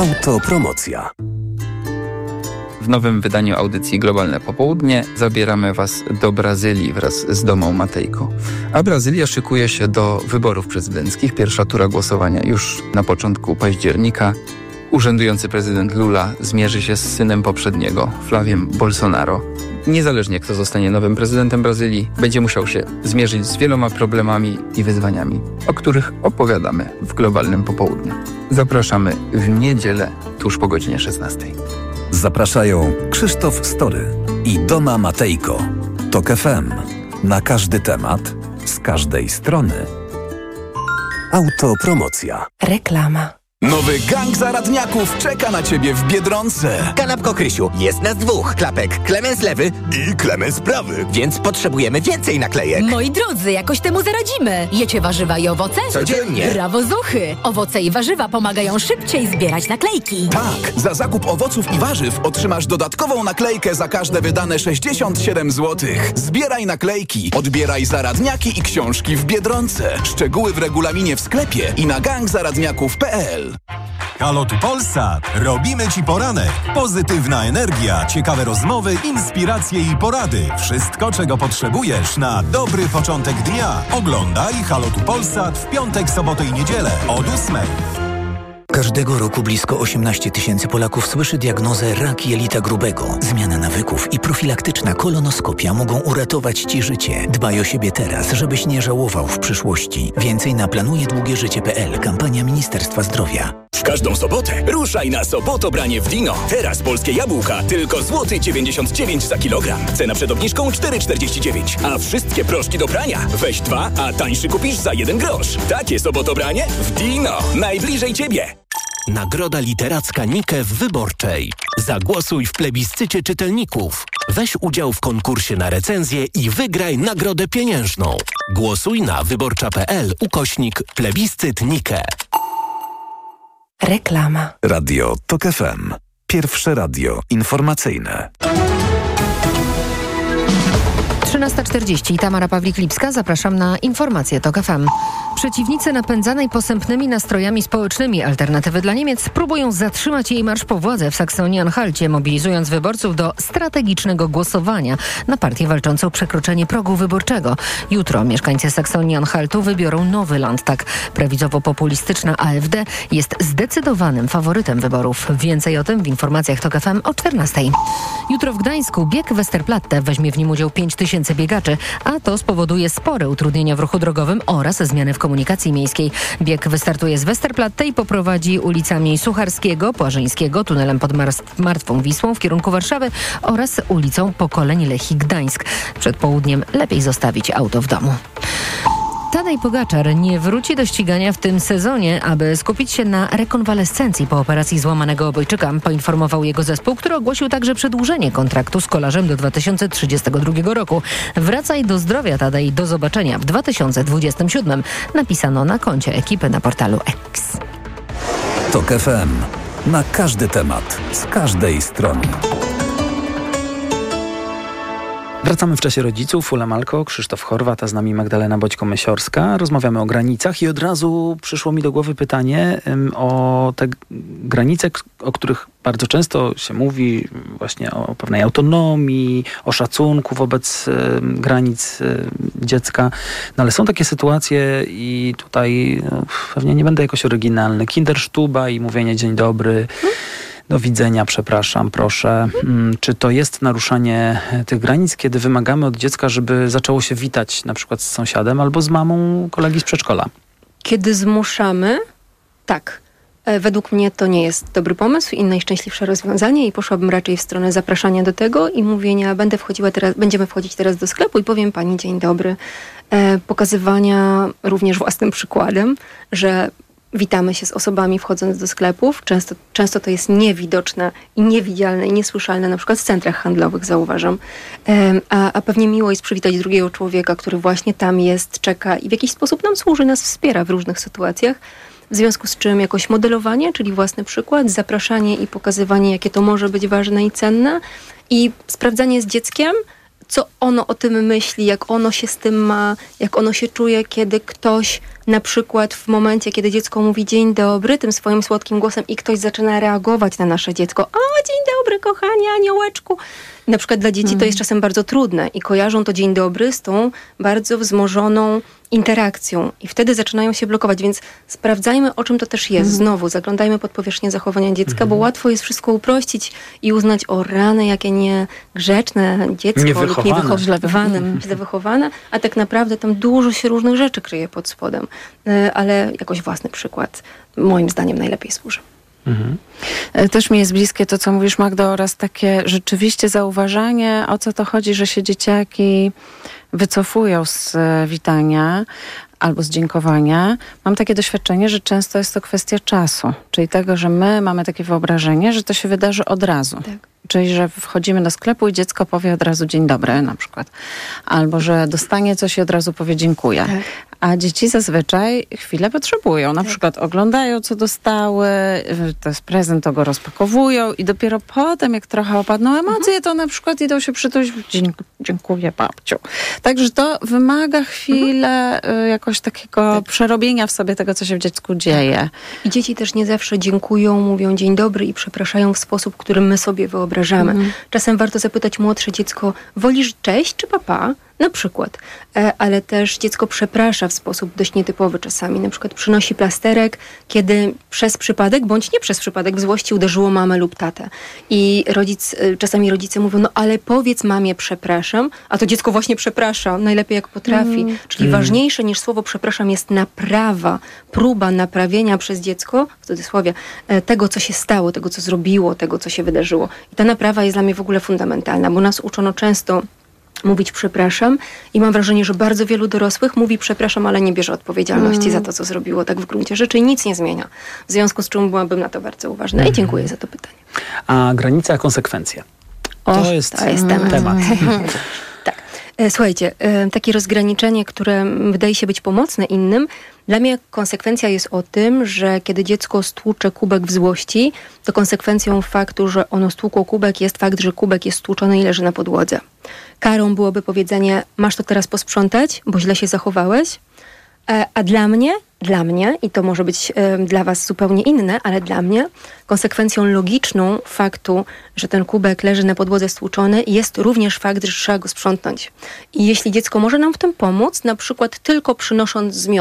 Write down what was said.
Autopromocja. W nowym wydaniu audycji Globalne Popołudnie zabieramy Was do Brazylii wraz z Domą Matejko. A Brazylia szykuje się do wyborów prezydenckich. Pierwsza tura głosowania już na początku października. Urzędujący prezydent Lula zmierzy się z synem poprzedniego, Flaviem Bolsonaro. Niezależnie kto zostanie nowym prezydentem Brazylii, będzie musiał się zmierzyć z wieloma problemami i wyzwaniami, o których opowiadamy w Globalnym Popołudniu. Zapraszamy w niedzielę tuż po godzinie 16. Zapraszają Krzysztof Story i Doma Matejko. TOK FM. Na każdy temat, z każdej strony. Autopromocja. Reklama. Nowy gang zaradniaków czeka na Ciebie w Biedronce. Kanapko Krysiu, jest nas dwóch. Klapek Klemens lewy I Klemens prawy. więc potrzebujemy więcej naklejek. Moi drodzy, jakoś temu zaradzimy. Jecie warzywa i owoce? Codziennie. Brawo Zuchy! Owoce i warzywa pomagają szybciej zbierać naklejki. Tak, za zakup owoców i warzyw otrzymasz dodatkową naklejkę za każde wydane 67 zł. Zbieraj naklejki, odbieraj zaradniaki i książki w Biedronce. Szczegóły w regulaminie w sklepie i na gangzaradniaków.pl. Halo tu Polsat! Robimy Ci poranek. Pozytywna energia, ciekawe rozmowy, inspiracje i porady. Wszystko, czego potrzebujesz na dobry początek dnia. Oglądaj Halo tu Polsat w piątek, sobotę i niedzielę od 8:00. Każdego roku blisko 18 tysięcy Polaków słyszy diagnozę rak jelita grubego. Zmiana nawyków i profilaktyczna kolonoskopia mogą uratować Ci życie. Dbaj o siebie teraz, żebyś nie żałował w przyszłości. Więcej na planujedługieżycie.pl. Kampania Ministerstwa Zdrowia. W każdą sobotę ruszaj na Sobotobranie w Dino. Teraz polskie jabłka tylko złoty 99 za kilogram. Cena przed obniżką 4,49. A wszystkie proszki do prania weź 2, a tańszy kupisz za 1 grosz. Takie Sobotobranie w Dino. Najbliżej Ciebie. Nagroda literacka Nike w Wyborczej. Zagłosuj w plebiscycie czytelników. Weź udział w konkursie na recenzję i wygraj nagrodę pieniężną. Głosuj na wyborcza.pl/plebiscyt Nike. Reklama. Radio TOK FM. Pierwsze radio informacyjne. 13:40. Tamara Pawlik-Lipska. Zapraszam na informacje TOK FM. Przeciwnicy napędzanej posępnymi nastrojami społecznymi Alternatywy dla Niemiec próbują zatrzymać jej marsz po władzę w Saksonii-Anhalcie, mobilizując wyborców do strategicznego głosowania na partię walczącą o przekroczenie progu wyborczego. Jutro mieszkańcy Saksonii-Anhaltu wybiorą nowy Landtag. Prawicowo-populistyczna AfD jest zdecydowanym faworytem wyborów. Więcej o tym w informacjach TOK FM o 14:00. Jutro w Gdańsku bieg Westerplatte. Weźmie w nim udział 5 tysięcy biegaczy, a to spowoduje spore utrudnienia w ruchu drogowym oraz zmiany w komunikacji miejskiej. Bieg wystartuje z Westerplatte i poprowadzi ulicami Sucharskiego, Płażyńskiego, tunelem pod Martwą Wisłą w kierunku Warszawy oraz ulicą Pokoleń Lechii Gdańsk. Przed południem lepiej zostawić auto w domu. Tadej Pogaczar nie wróci do ścigania w tym sezonie, aby skupić się na rekonwalescencji po operacji złamanego obojczyka, poinformował jego zespół, który ogłosił także przedłużenie kontraktu z kolarzem do 2032 roku. Wracaj do zdrowia, Tadej, do zobaczenia w 2027, napisano na koncie ekipy na portalu X. TOK FM. Na każdy temat, z każdej strony. Wracamy w czasie rodziców. Ula Malko, Krzysztof Horwat, a z nami Magdalena Boćko-Mysiorska. Rozmawiamy o granicach i od razu przyszło mi do głowy pytanie o te granice, o których bardzo często się mówi, właśnie o pewnej autonomii, o szacunku wobec granic dziecka. No ale są takie sytuacje i tutaj pewnie nie będę jakoś oryginalny. Kindersztuba i mówienie dzień dobry. Do widzenia, przepraszam, proszę. Czy to jest naruszanie tych granic, kiedy wymagamy od dziecka, żeby zaczęło się witać na przykład z sąsiadem albo z mamą kolegi z przedszkola? Kiedy zmuszamy, tak. Według mnie to nie jest dobry pomysł i najszczęśliwsze rozwiązanie i poszłabym raczej w stronę zapraszania do tego i mówienia, będziemy wchodzić teraz do sklepu i powiem pani dzień dobry. Pokazywania również własnym przykładem, że witamy się z osobami wchodząc do sklepów. Często to jest niewidoczne i niewidzialne i niesłyszalne, na przykład w centrach handlowych, zauważam. A pewnie miło jest przywitać drugiego człowieka, który właśnie tam jest, czeka i w jakiś sposób nam służy, nas wspiera w różnych sytuacjach. W związku z czym jakoś modelowanie, czyli własny przykład, zapraszanie i pokazywanie, jakie to może być ważne i cenne i sprawdzanie z dzieckiem, co ono o tym myśli, jak ono się z tym ma, jak ono się czuje, kiedy ktoś Na przykład w momencie, kiedy dziecko mówi dzień dobry tym swoim słodkim głosem i ktoś zaczyna reagować na nasze dziecko. O, dzień dobry, kochanie, aniołeczku. Na przykład dla dzieci to jest czasem bardzo trudne i kojarzą to dzień dobry z tą bardzo wzmożoną interakcją i wtedy zaczynają się blokować, więc sprawdzajmy, o czym to też jest. Znowu, zaglądajmy pod powierzchnię zachowania dziecka, bo łatwo jest wszystko uprościć i uznać, o rany, jakie niegrzeczne dziecko lub źle wychowane, a tak naprawdę tam dużo się różnych rzeczy kryje pod spodem. Ale jakoś własny przykład moim zdaniem najlepiej służy. Też mi jest bliskie to, co mówisz, Magdo, oraz takie rzeczywiście zauważanie, o co to chodzi, że się dzieciaki wycofują z witania albo z dziękowania. Mam takie doświadczenie, że często jest to kwestia czasu, czyli tego, że my mamy takie wyobrażenie, że to się wydarzy od razu. Tak. Czyli, że wchodzimy do sklepu i dziecko powie od razu dzień dobry na przykład. Albo, że dostanie coś i od razu powie dziękuję. Tak. A dzieci zazwyczaj chwilę potrzebują. Na przykład oglądają, co dostały, to jest prezent, to go rozpakowują i dopiero potem, jak trochę opadną emocje, to na przykład idą się przytulić. Dziękuję, babciu. Także to wymaga chwilę jakoś takiego przerobienia w sobie tego, co się w dziecku dzieje. I dzieci też nie zawsze dziękują, mówią dzień dobry i przepraszają w sposób, który my sobie wyobrażamy. Czasem warto zapytać młodsze dziecko, wolisz cześć czy papa? Na przykład. Ale też dziecko przeprasza w sposób dość nietypowy czasami. Na przykład przynosi plasterek, kiedy przez przypadek, bądź nie przez przypadek, w złości uderzyło mamę lub tatę. I czasami rodzice mówią, no ale powiedz mamie przepraszam, a to dziecko właśnie przeprasza, najlepiej jak potrafi. Czyli ważniejsze niż słowo przepraszam jest naprawa, próba naprawienia przez dziecko, w cudzysłowie, tego, co się stało, tego, co zrobiło, tego, co się wydarzyło. I ta naprawa jest dla mnie w ogóle fundamentalna, bo nas uczono często mówić przepraszam i mam wrażenie, że bardzo wielu dorosłych mówi przepraszam, ale nie bierze odpowiedzialności za to, co zrobiło tak w gruncie rzeczy i nic nie zmienia. W związku z czym byłabym na to bardzo uważna i dziękuję za to pytanie. A granica, konsekwencje. To jest temat. Tak. Słuchajcie, takie rozgraniczenie, które wydaje się być pomocne innym, dla mnie konsekwencja jest o tym, że kiedy dziecko stłucze kubek w złości, to konsekwencją faktu, że ono stłukło kubek jest fakt, że kubek jest stłuczony i leży na podłodze. Karą byłoby powiedzenie, masz to teraz posprzątać, bo źle się zachowałeś. A dla mnie, i to może być dla was zupełnie inne, ale dla mnie konsekwencją logiczną faktu, że ten kubek leży na podłodze stłuczony, jest również fakt, że trzeba go sprzątnąć. I jeśli dziecko może nam w tym pomóc, na przykład tylko przynosząc zmiotę,